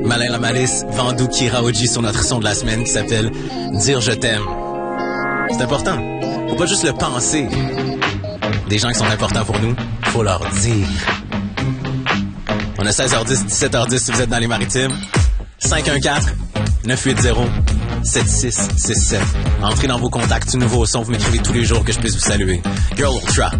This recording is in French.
Malin la Malice, Vandou Kiraoji sur notre son de la semaine qui s'appelle Dire je t'aime. C'est important. Faut pas juste le penser. Des gens qui sont importants pour nous, faut leur dire. On a 16h10, 17h10 si vous êtes dans les maritimes. 514-980-7667. Entrez dans vos contacts, tout nouveau son, vous m'écrivez tous les jours que je puisse vous saluer. Girl Ultra.